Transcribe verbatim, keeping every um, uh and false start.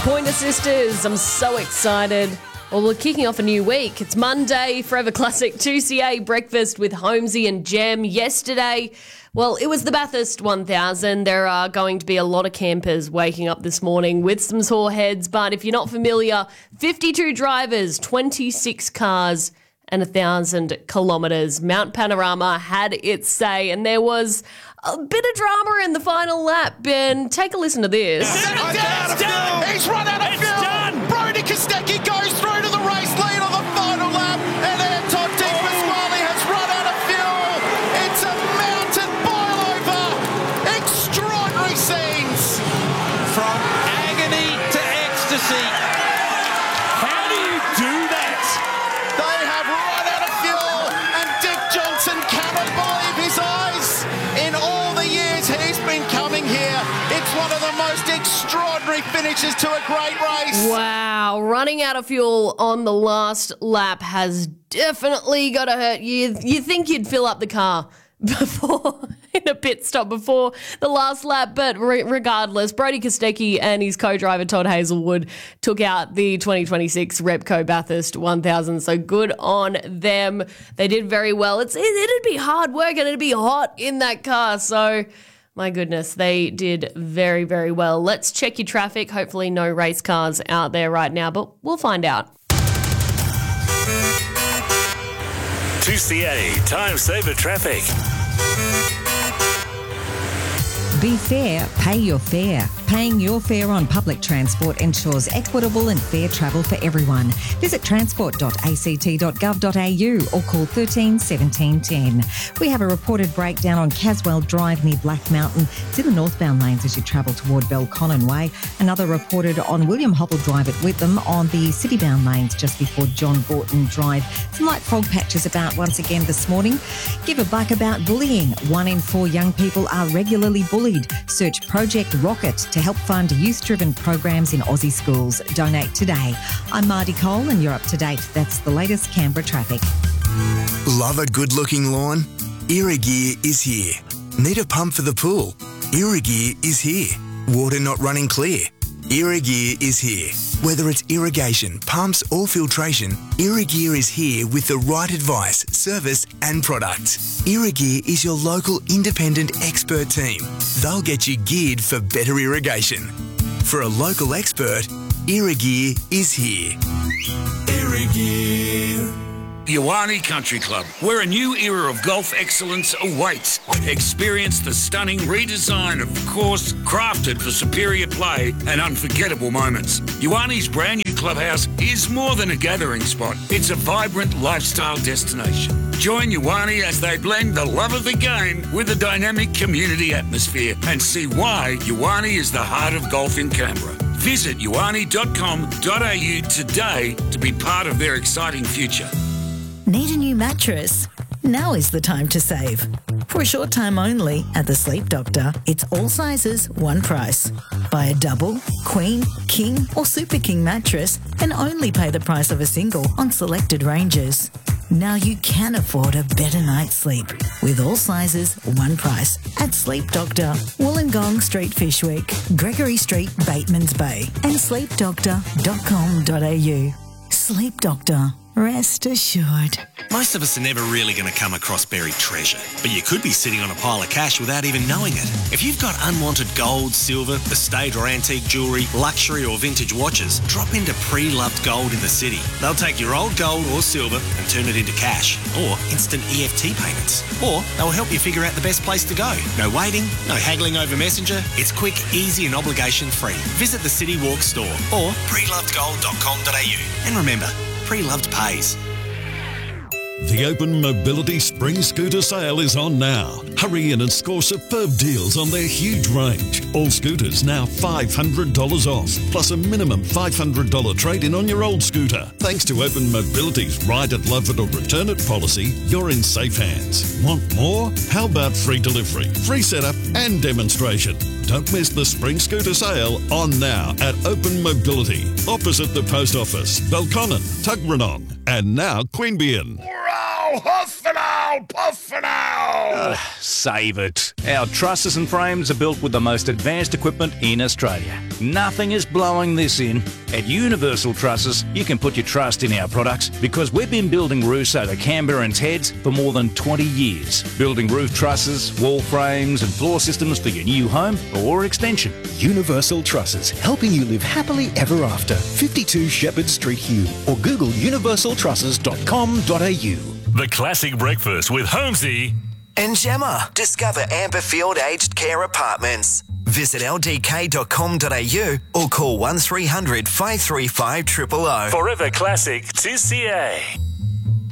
Pointer Sisters, I'm so excited. Well, we're kicking off a new week. It's Monday, Forever Classic two C A breakfast with Holmesy and Jem. Yesterday, well, it was the Bathurst one thousand. There are going to be a lot of campers waking up this morning with some sore heads, but if you're not familiar, fifty-two drivers, twenty-six cars and one thousand kilometres. Mount Panorama had its say, and there was a bit of drama in the final lap. Ben, take a listen to this. It's done, it's done. He's run out of fuel. Done. Brody Kostecki goes through to the race lead on the final lap, and Anton Di Pasquale has run out of fuel. It's a mountain boil over. Extraordinary scenes. From agony to ecstasy. How do you do that? They have run out of fuel, and Dick Johnson cannot believe his eyes. In all the years he's been coming here, it's one of the most extraordinary finishes to a great race. Wow, running out of fuel on the last lap has definitely got to hurt you. You think you'd fill up the car before in a pit stop before the last lap, but re- regardless, Brody Kostecki and his co-driver Todd Hazelwood took out the twenty twenty-six Repco Bathurst one thousand, so good on them. They did very well. It's it, it'd be hard work and it'd be hot in that car, so my goodness, they did very, very well. Let's check your traffic. Hopefully no race cars out there right now, but we'll find out. two C A Time Saver Traffic. Be fair, pay your fare. Paying your fare on public transport ensures equitable and fair travel for everyone. Visit transport dot a c t dot gov dot a u or call thirteen seventeen ten. We have a reported breakdown on Caswell Drive near Black Mountain. It's in the northbound lanes as you travel toward Belconnen Way. Another reported on William Hobble Drive at Whitlam on the citybound lanes just before John Gorton Drive. Some light fog patches about once again this morning. Give a buck about bullying. One in four young people are regularly bullied. Search Project Rocket to help fund youth-driven programs in Aussie schools. Donate today. I'm Marty Cole and you're up to date. That's the latest Canberra traffic. Love a good-looking lawn? Irrigear is here. Need a pump for the pool? Irrigear is here. Water not running clear? Irrigear is here. Whether it's irrigation, pumps or filtration, Irrigear is here with the right advice, service and product. Irrigear is your local independent expert team. They'll get you geared for better irrigation. For a local expert, Irrigear is here. Irrigear. Iwani Country Club, where a new era of golf excellence awaits. Experience the stunning redesign of the course, crafted for superior play and unforgettable moments. Iwani's brand new clubhouse is more than a gathering spot. It's a vibrant lifestyle destination. Join Iwani as they blend the love of the game with a dynamic community atmosphere and see why Iwani is the heart of golf in Canberra. Visit iwani dot com dot a u today to be part of their exciting future. Need a new mattress? Now is the time to save. For a short time only at the Sleep Doctor, it's all sizes, one price. Buy a double, queen, king or super king mattress and only pay the price of a single on selected ranges. Now you can afford a better night's sleep with all sizes, one price at Sleep Doctor, Wollongong Street, Fishwick, Gregory Street, Batemans Bay and sleep doctor dot com dot a u. Sleep Doctor. Rest assured. Most of us are never really going to come across buried treasure, but you could be sitting on a pile of cash without even knowing it. If you've got unwanted gold, silver, estate or antique jewellery, luxury or vintage watches, drop into Pre-Loved Gold in the city. They'll take your old gold or silver and turn it into cash or instant E F T payments. Or they'll help you figure out the best place to go. No waiting, no haggling over Messenger. It's quick, easy and obligation free. Visit the City Walk store or pre loved gold dot com dot a u. And remember, Pre-Loved pays. The Open Mobility Spring Scooter Sale is on now. Hurry in and score superb deals on their huge range. All scooters now five hundred dollars off, plus a minimum five hundred dollars trade-in on your old scooter. Thanks to Open Mobility's Ride It, Love It or Return It policy, you're in safe hands. Want more? How about free delivery, free setup and demonstration? Don't miss the Spring Scooter Sale on now at Open Mobility, opposite the Post Office, Belconnen, Tuggeranong, and now Queanbeyan. now! Huff for now! Puff for now! Ugh, save it. Our trusses and frames are built with the most advanced equipment in Australia. Nothing is blowing this in. At Universal Trusses, you can put your trust in our products because we've been building roofs over Canberra and Heads for more than twenty years. Building roof trusses, wall frames and floor systems for your new home or extension. Universal Trusses, helping you live happily ever after. fifty-two Shepherd Street, Hume, or Google universal trusses dot com dot a u. The Classic Breakfast with Holmesy and Gemma. Discover Amberfield Aged Care Apartments. Visit l d k dot com dot a u or call one three hundred five three five zero zero zero. Forever Classic two C A.